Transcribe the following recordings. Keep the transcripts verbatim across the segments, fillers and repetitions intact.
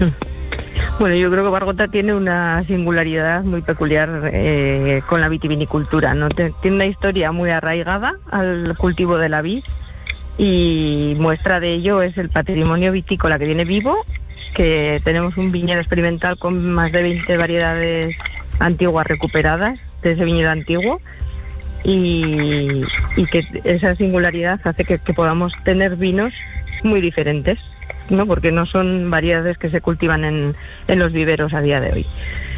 Bueno, yo creo que Bargota tiene una singularidad muy peculiar eh, con la vitivinicultura, ¿no? Tiene una historia muy arraigada al cultivo de la vid y muestra de ello es el patrimonio vitícola que tiene vivo, que tenemos un viñedo experimental con más de veinte variedades antiguas recuperadas de ese viñedo antiguo y, y que esa singularidad hace que, que podamos tener vinos muy diferentes, ¿no? Porque no son variedades que se cultivan en, en los viveros a día de hoy.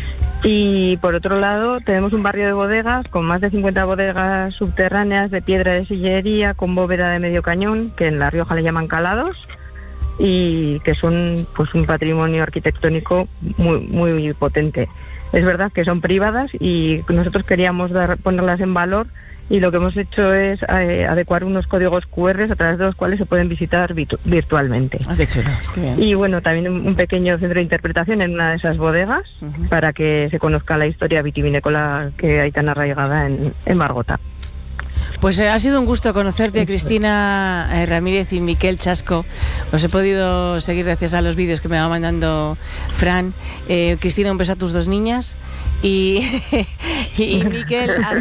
Y por otro lado tenemos un barrio de bodegas con más de cincuenta bodegas subterráneas de piedra de sillería con bóveda de medio cañón, que en La Rioja le llaman calados, y que son pues un patrimonio arquitectónico muy muy potente. Es verdad que son privadas y nosotros queríamos dar, ponerlas en valor, y lo que hemos hecho es eh, adecuar unos códigos cu erre a través de los cuales se pueden visitar virtu- virtualmente. Ah, qué chulo, qué bien. Y bueno, también un, un pequeño centro de interpretación en una de esas bodegas, uh-huh, para que se conozca la historia vitivinícola que hay tan arraigada en, en Bargota. Pues eh, ha sido un gusto conocerte, Cristina eh, Ramírez y Miquel Chasco. Os he podido seguir gracias a los vídeos que me va mandando Fran. Eh, Cristina, un beso a tus dos niñas. Y, y, y, Miquel, a,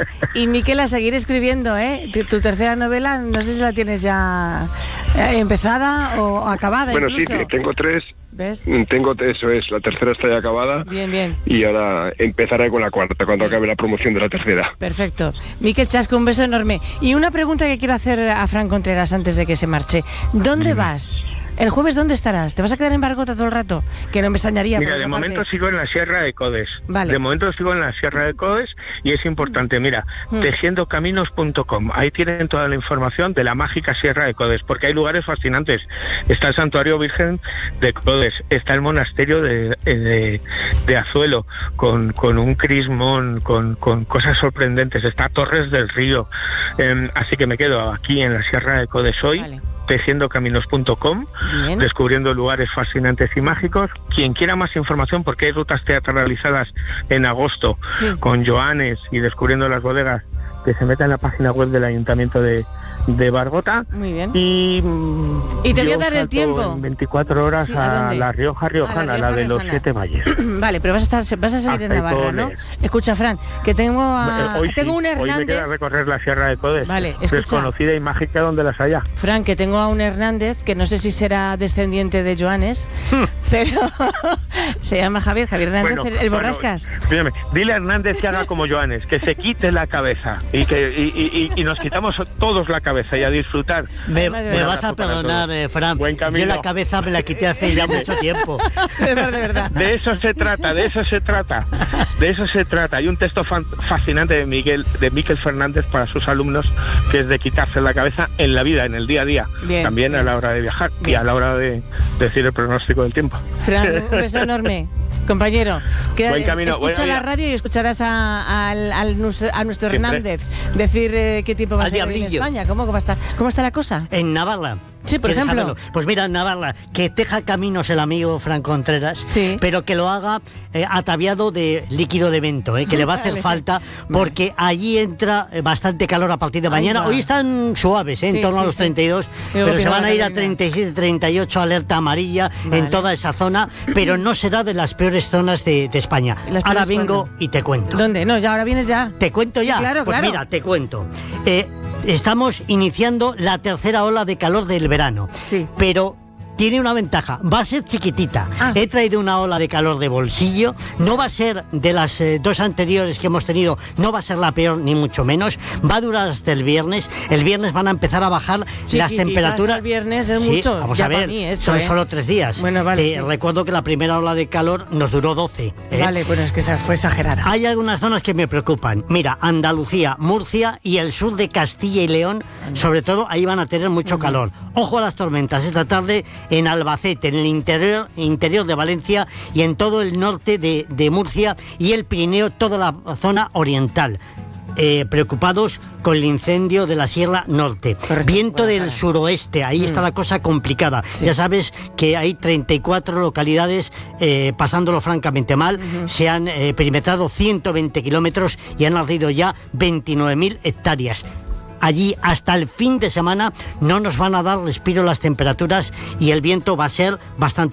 y Miquel, a seguir escribiendo, ¿eh? Tu, tu tercera novela, no sé si la tienes ya eh, empezada o acabada. Bueno, incluso. Sí, tengo tres. ¿Ves? Tengo, eso es, la tercera está ya acabada. Bien, bien. Y ahora empezaré con la cuarta, cuando bien. acabe la promoción de la tercera. Perfecto. Miquel Chasco, un beso enorme. Y una pregunta que quiero hacer a Fran Contreras antes de que se marche. ¿Dónde vas? ¿El jueves dónde estarás? ¿Te vas a quedar en Bargota todo el rato? Que no me extrañaría. Mira, de momento parte. sigo en la Sierra de Codes. Vale. De momento sigo en la Sierra de Codes y es importante, mira, mm. tejiendo caminos punto com. Ahí tienen toda la información de la mágica Sierra de Codes, porque hay lugares fascinantes. Está el Santuario Virgen de Codes, está el monasterio de, de, de Azuelo, con, con un crismón, con, con cosas sorprendentes. Está Torres del Río. Eh, así que me quedo aquí en la Sierra de Codes hoy. Vale. tejiendo caminos punto com, descubriendo lugares fascinantes y mágicos. Quien quiera más información, porque hay rutas teatralizadas en agosto, sí, con Joanes y descubriendo las bodegas, que se meta en la página web del Ayuntamiento de, de Bargota. Muy bien. Y, y te voy a dar el tiempo. En veinticuatro horas sí, ¿a, a La Rioja Riojana, a la, Rioja, la de Riojana. Los Siete Valles. Vale, pero vas a estar, vas a seguir en Navarra, ¿no? Escucha, Fran, que tengo a, hoy tengo sí, un Hernández. Hoy me queda recorrer la Sierra de Codes. Vale, escucha. Desconocida y mágica donde las haya. Fran, que tengo a un Hernández, que no sé si será descendiente de Joanes, pero se llama Javier, Javier Hernández, bueno, el, el Borrascas. Bueno, dile a Hernández que haga como Joanes, que se quite la cabeza y que y, y, y, y nos quitamos todos la cabeza y a disfrutar. Me, me vas a perdonar, eh, Fran. Yo la cabeza me la quité hace ya mucho tiempo. De verdad, de verdad. De eso se trata, de eso se trata. De eso se trata. Hay un texto fan, fascinante de Miguel, de Miquel Fernández para sus alumnos, que es de quitarse la cabeza en la vida, en el día a día. Bien, también bien. A la hora de viajar bien. Y a la hora de decir el pronóstico del tiempo. Fran, un beso enorme. Compañero, queda, buen camino. escucha bueno, la radio y escucharás a, a, a, a nuestro Hernández decir eh, qué tiempo va a ser en España. ¿Cómo, cómo, está, ¿Cómo está la cosa? En Navarra. Sí, por ejemplo. Saberlo? Pues mira, en Navarra, que teja caminos el amigo Fran Contreras, sí, pero que lo haga eh, ataviado de líquido de vento, eh, que le va a hacer vale. falta, porque vale. allí entra bastante calor a partir de mañana. Ay, Hoy están suaves, eh, en sí, torno sí, a los treinta y dos, sí. pero se van a ir a treinta y siete, treinta y ocho, alerta amarilla vale. en toda esa zona, pero no será de las peores zonas de, de España. Ahora vengo cuando? y te cuento. ¿Dónde? No, ya ahora vienes ya. ¿Te cuento ya? Sí, claro, pues claro. mira, te cuento. Eh, Estamos iniciando la tercera ola de calor del verano, sí. pero tiene una ventaja, va a ser chiquitita. Ah. He traído una ola de calor de bolsillo, no va a ser de las eh, dos anteriores que hemos tenido, no va a ser la peor ni mucho menos, va a durar hasta el viernes. El viernes van a empezar a bajar las temperaturas. El viernes es sí, mucho. Vamos ya a ver, esto, son ¿eh? solo tres días. Bueno, vale, eh, sí. Recuerdo que la primera ola de calor nos duró doce. ¿eh? Vale, bueno, es que esa fue exagerada. Hay algunas zonas que me preocupan. Mira, Andalucía, Murcia y el sur de Castilla y León, sobre todo, ahí van a tener mucho uh-huh. calor. Ojo a las tormentas esta tarde en Albacete, en el interior, interior de Valencia y en todo el norte de, de Murcia y el Pirineo, toda la zona oriental. Eh, preocupados con el incendio de la Sierra Norte. Correcto. Viento del suroeste, ahí mm. está la cosa complicada. Sí. Ya sabes que hay treinta y cuatro localidades eh, pasándolo francamente mal. Uh-huh. Se han eh, perimetrado ciento veinte kilómetros y han ardido ya veintinueve mil hectáreas. Allí hasta el fin de semana no nos van a dar respiro las temperaturas y el viento va a ser bastante